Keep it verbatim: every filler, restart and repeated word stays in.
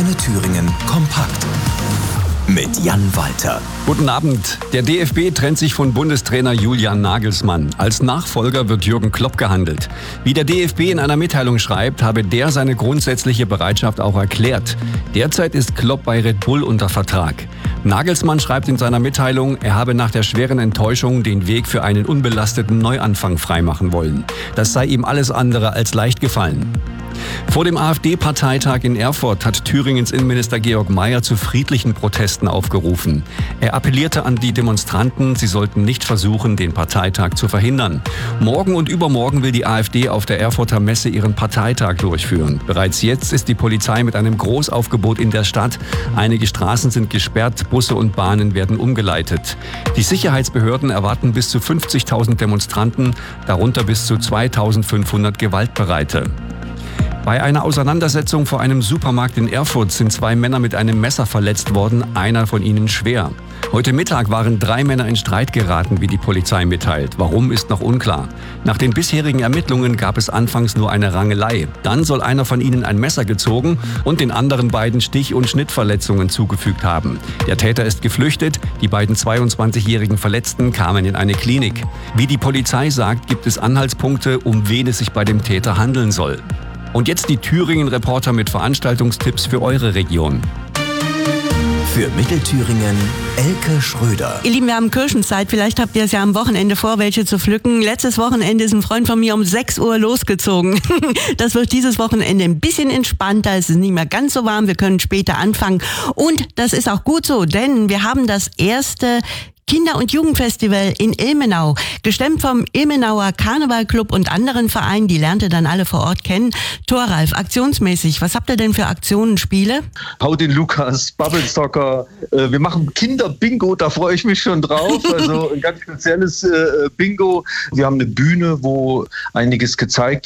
Antenne Thüringen kompakt mit Jan Walter. Guten Abend. Der D F B trennt sich von Bundestrainer Julian Nagelsmann. Als Nachfolger wird Jürgen Klopp gehandelt. Wie der D F B in einer Mitteilung schreibt, habe der seine grundsätzliche Bereitschaft auch erklärt. Derzeit ist Klopp bei Red Bull unter Vertrag. Nagelsmann schreibt in seiner Mitteilung, er habe nach der schweren Enttäuschung den Weg für einen unbelasteten Neuanfang freimachen wollen. Das sei ihm alles andere als leicht gefallen. Vor dem AfD-Parteitag in Erfurt hat Thüringens Innenminister Georg Mayer zu friedlichen Protesten aufgerufen. Er appellierte an die Demonstranten, sie sollten nicht versuchen, den Parteitag zu verhindern. Morgen und übermorgen will die AfD auf der Erfurter Messe ihren Parteitag durchführen. Bereits jetzt ist die Polizei mit einem Großaufgebot in der Stadt. Einige Straßen sind gesperrt, Busse und Bahnen werden umgeleitet. Die Sicherheitsbehörden erwarten bis zu fünfzigtausend Demonstranten, darunter bis zu zweitausendfünfhundert Gewaltbereite. Bei einer Auseinandersetzung vor einem Supermarkt in Erfurt sind zwei Männer mit einem Messer verletzt worden, einer von ihnen schwer. Heute Mittag waren drei Männer in Streit geraten, wie die Polizei mitteilt. Warum, ist noch unklar. Nach den bisherigen Ermittlungen gab es anfangs nur eine Rangelei. Dann soll einer von ihnen ein Messer gezogen und den anderen beiden Stich- und Schnittverletzungen zugefügt haben. Der Täter ist geflüchtet, die beiden zweiundzwanzigjährigen Verletzten kamen in eine Klinik. Wie die Polizei sagt, gibt es Anhaltspunkte, um wen es sich bei dem Täter handeln soll. Und jetzt die Thüringen-Reporter mit Veranstaltungstipps für eure Region. Für Mittelthüringen Elke Schröder. Ihr Lieben, wir haben Kirchenzeit. Vielleicht habt ihr es ja am Wochenende vor, welche zu pflücken. Letztes Wochenende ist ein Freund von mir um sechs Uhr losgezogen. Das wird dieses Wochenende ein bisschen entspannter. Es ist nicht mehr ganz so warm. Wir können später anfangen. Und das ist auch gut so, denn wir haben das erste Kinder- und Jugendfestival in Ilmenau, gestemmt vom Ilmenauer Karnevalclub und anderen Vereinen, die lernt ihr dann alle vor Ort kennen. Thoralf, aktionsmäßig, was habt ihr denn für Aktionen, Spiele? Hau den Lukas, Bubble Soccer, äh, wir machen Kinder-Bingo, da freue ich mich schon drauf, also ein ganz spezielles äh, Bingo. Wir haben eine Bühne, wo einiges gezeigt